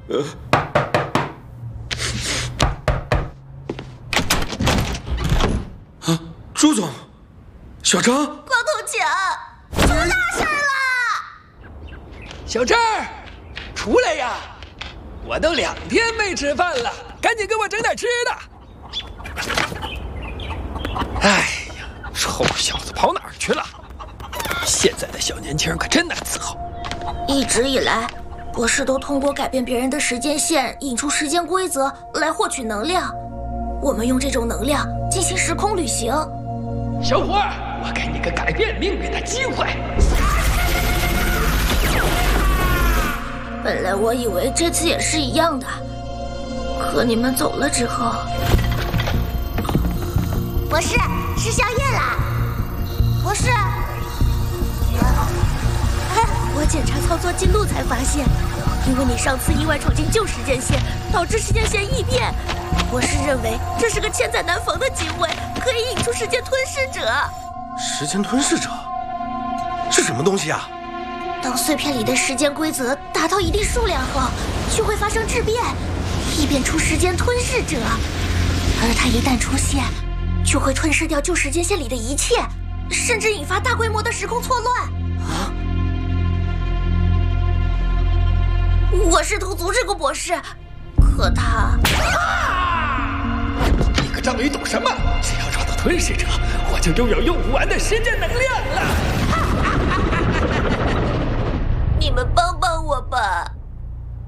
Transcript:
朱总，小张， 光头强，出大事了！ 小郑，出来呀！我都2天没吃饭了，赶紧给我整点吃的。哎呀，臭小子跑哪儿去了？现在的小年轻可真难伺候。 一直以来，博士都通过改变别人的时间线，引出时间规则来获取能量。我们用这种能量进行时空旅行。 小伙儿，我给你个改变命运的机会。 本来我以为这次也是一样的，可你们走了之后，博士吃宵夜啦！博士，我检查操作记录才发现，因为你上次意外闯进旧时间线，导致时间线异变。博士认为这是个千载难逢的机会，可以引出时间吞噬者。 时间吞噬者是什么东西啊？ 当碎片里的时间规则达到一定数量后，就会发生质变，异变出时间吞噬者。而它一旦出现，就会吞噬掉旧时间线里的一切，甚至引发大规模的时空错乱。 啊！ 我试图阻止过博士，可他…… 你个章鱼懂什么？只要找到吞噬者，我就拥有用不完的时间能量了。 你们帮帮我吧！